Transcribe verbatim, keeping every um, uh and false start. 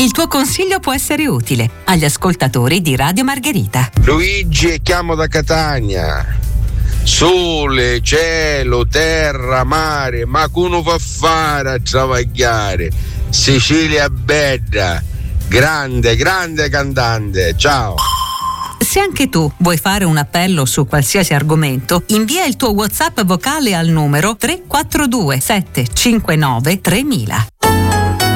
Il tuo consiglio può essere utile agli ascoltatori di Radio Margherita. Luigi, chiamo da Catania. Sole, cielo, terra, mare, ma come fa fare a travagliare? Sicilia bella, grande, grande cantante. Ciao. Se anche tu vuoi fare un appello su qualsiasi argomento, invia il tuo WhatsApp vocale al numero tre quattro due sette cinque nove tremila.